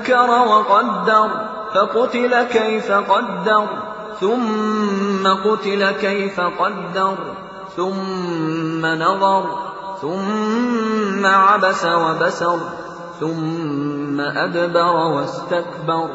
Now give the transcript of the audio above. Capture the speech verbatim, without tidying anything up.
فكر وقدر فقتل كيف قدر ثم قتل كيف قدر ثم نظر ثم عبس وبسر ثم أدبر واستكبر